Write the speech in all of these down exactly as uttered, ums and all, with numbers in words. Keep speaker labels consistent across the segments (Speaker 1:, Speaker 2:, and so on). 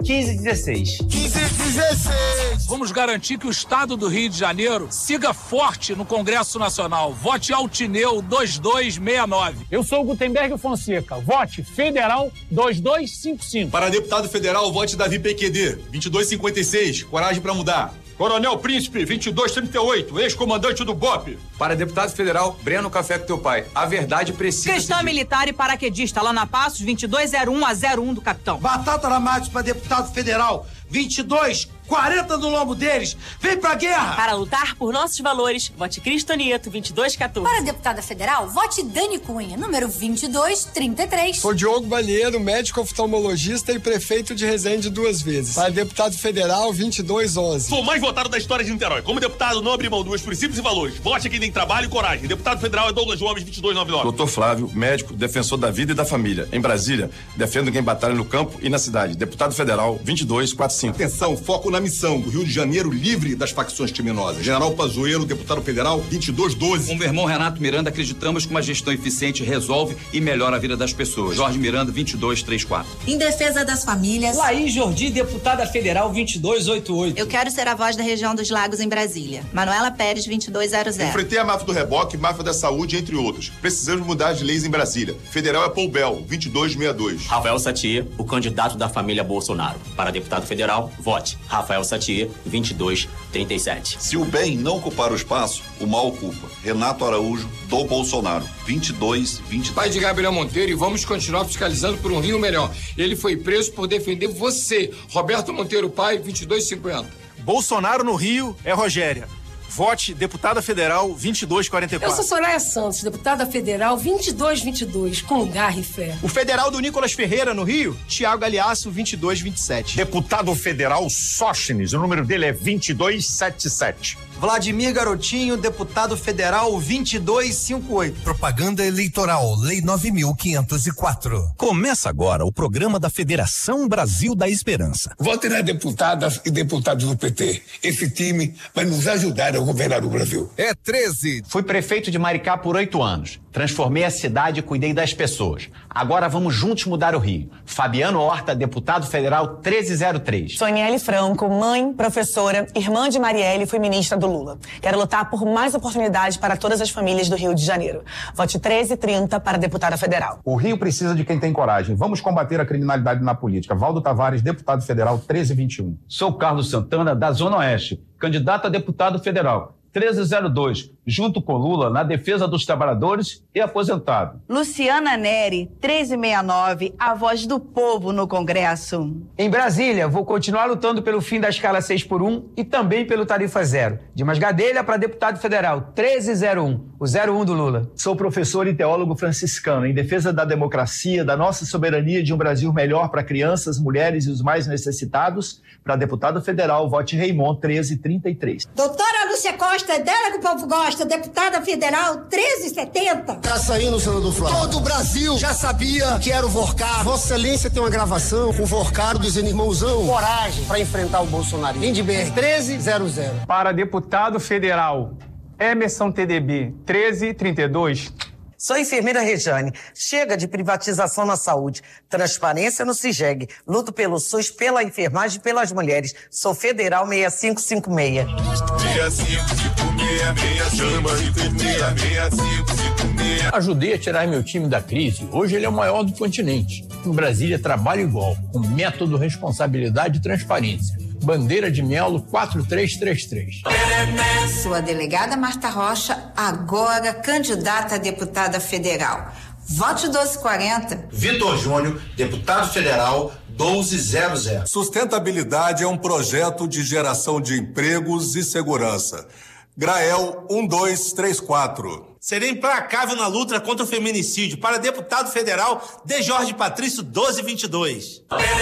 Speaker 1: quinze dezesseis.
Speaker 2: quinze dezesseis.
Speaker 3: Vamos garantir que o Estado do Rio de Janeiro siga forte no Congresso Nacional. Vote Altineu dois dois seis nove.
Speaker 4: Eu sou o Gutenberg Fonseca. Vote Federal dois dois cinco cinco.
Speaker 5: Para deputado federal, vote Davi P Q D vinte e dois cinquenta e seis. Coragem para mudar.
Speaker 6: Coronel Príncipe, vinte e dois trinta e oito, ex-comandante do B O P.
Speaker 7: Para deputado federal, Breno Café com teu pai. A verdade precisa...
Speaker 8: Cristã
Speaker 7: de...
Speaker 8: militar e paraquedista, lá na Passos, vinte e dois zero um a zero um do capitão.
Speaker 2: Batata na Matos para deputado federal, vinte e dois quarenta no lombo deles. Vem pra guerra!
Speaker 9: Para lutar por nossos valores, vote Cristo Nieto, vinte e dois quatorze.
Speaker 10: Para deputada federal, vote Dani Cunha, número vinte e dois trinta e três.
Speaker 11: Por Diogo Balheiro, médico oftalmologista e prefeito de Resende duas vezes. Para deputado federal, vinte e dois onze.
Speaker 12: Sou o mais votado da história de Niterói. Como deputado, não abri mão dos princípios e valores. Vote quem tem trabalho e coragem. Deputado federal é Douglas Gomes, vinte e dois noventa e nove.
Speaker 13: Doutor Flávio, médico, defensor da vida e da família. Em Brasília, defendo quem batalha no campo e na cidade. Deputado federal, vinte e dois quarenta e cinco.
Speaker 5: Atenção, foco na missão do Rio de Janeiro livre das facções criminosas. General Pazuello, deputado federal, vinte e dois doze.
Speaker 7: Com o meu irmão Renato Miranda, acreditamos que uma gestão eficiente resolve e melhora a vida das pessoas. Jorge Miranda, vinte e dois trinta e quatro.
Speaker 14: Em defesa das famílias.
Speaker 15: Laís Jordi, deputada federal, vinte e dois oitenta e oito.
Speaker 16: Eu quero ser a voz da região dos Lagos em Brasília. Manuela Pérez, vinte e dois zero zero.
Speaker 17: Enfrentei a máfia do reboque, máfia da saúde, entre outros. Precisamos mudar as leis em Brasília. Federal é Paul Bell, vinte e dois sessenta e dois.
Speaker 18: Rafael Satie, o candidato da família Bolsonaro. Para deputado federal, vote Rafael Satie, vinte e dois trinta e sete.
Speaker 17: Se o bem não ocupar o espaço, o mal ocupa. Renato Araújo, do Bolsonaro, vinte e dois vinte e dois.
Speaker 19: Pai de Gabriel Monteiro, e vamos continuar fiscalizando por um Rio melhor. Ele foi preso por defender você. Roberto Monteiro Pai, vinte e dois cinquenta.
Speaker 20: Bolsonaro no Rio é Rogéria. Vote deputada federal vinte e dois quarenta e quatro.
Speaker 21: Eu sou Soraya Santos, deputada federal vinte e dois vinte e dois, com garra e fé.
Speaker 20: O federal do Nicolas Ferreira no Rio, Tiago Aliasso, vinte e dois vinte e sete.
Speaker 22: Deputado federal Sóstenes, o número dele é vinte e dois setenta e sete.
Speaker 23: Vladimir Garotinho, deputado federal vinte e dois cinquenta e oito.
Speaker 24: Propaganda eleitoral, Lei nove mil quinhentos e quatro.
Speaker 25: Começa agora o programa da Federação Brasil da Esperança.
Speaker 26: Vote nas deputadas e deputados do P T. Esse time vai nos ajudar a governar o Brasil.
Speaker 24: É treze.
Speaker 27: Fui prefeito de Maricá por oito anos. Transformei a cidade e cuidei das pessoas. Agora vamos juntos mudar o Rio. Fabiano Horta, deputado federal treze zero três.
Speaker 28: Sou Aniele Franco, mãe, professora, irmã de Marielle e fui ministra do Lula. Quero lutar por mais oportunidades para todas as famílias do Rio de Janeiro. Vote treze trinta para deputada federal.
Speaker 29: O Rio precisa de quem tem coragem. Vamos combater a criminalidade na política. Valdo Tavares, deputado federal treze vinte e um.
Speaker 30: Sou Carlos Santana, da Zona Oeste, candidato a deputado federal treze zero dois, junto com Lula na defesa dos trabalhadores e aposentados.
Speaker 31: Luciana Neri, treze sessenta e nove, a voz do povo no Congresso.
Speaker 32: Em Brasília, vou continuar lutando pelo fim da escala seis por um e também pelo tarifa zero. Dimas Gadelha para deputado federal, treze zero um, o zero um do Lula.
Speaker 33: Sou professor e teólogo franciscano, em defesa da democracia, da nossa soberania de um Brasil melhor para crianças, mulheres e os mais necessitados. Para deputado federal, vote Raymond, treze trinta e três.
Speaker 34: Doutora Lúcia Costa, é dela que o povo gosta, deputada federal, treze setenta.
Speaker 2: Tá saindo, senador Flávio. Todo o Brasil já sabia que era o Vorcaro. Vossa Excelência tem uma gravação com o Vorcaro dizendo, irmãozão, coragem para enfrentar o Bolsonaro. Lindbergh, treze zero zero.
Speaker 4: Para deputado federal, Emerson T D B, treze trinta e dois.
Speaker 35: Sou enfermeira Rejane. Chega de privatização na saúde. Transparência no CIGEG. Luto pelo SUS, pela enfermagem e pelas mulheres. Sou federal seis cinco cinco seis.
Speaker 36: seis cinco cinco seis, chama enfermeira seis cinco cinco seis.
Speaker 20: Ajudei a tirar meu time da crise. Hoje ele é o maior do continente. Em Brasília, trabalho igual, com método, responsabilidade e transparência. Bandeira de Melo quatro três três três.
Speaker 16: Sou a delegada Marta Rocha, agora candidata a deputada federal. Vote doze quarenta.
Speaker 37: Vitor Júnior, deputado federal, doze zero zero.
Speaker 38: Sustentabilidade é um projeto de geração de empregos e segurança. Grael um dois três quatro.
Speaker 39: Serei implacável na luta contra o feminicídio. Para deputado federal, D. Jorge Patrício, doze vinte e dois.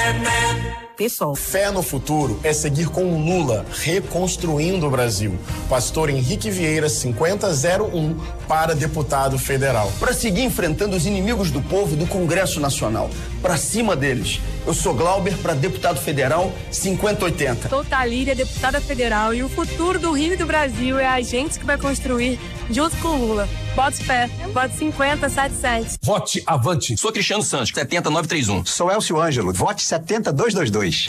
Speaker 35: Pessoal.
Speaker 40: Fé no futuro é seguir com o Lula, reconstruindo o Brasil. Pastor Henrique Vieira, cinquenta zero um, para deputado federal.
Speaker 41: Para seguir enfrentando os inimigos do povo do Congresso Nacional. Para cima deles. Eu sou Glauber, para deputado federal, cinquenta oitenta.
Speaker 42: Sou Talíria, deputada federal, e o futuro do Rio e do Brasil é a gente que vai construir junto com o Lula. Vote fé, vote cinquenta setenta e sete.
Speaker 43: Vote avante.
Speaker 18: Sou Cristiano Santos, setenta nove trinta e um.
Speaker 44: Sou Elcio Ângelo, vote setenta dois dois dois.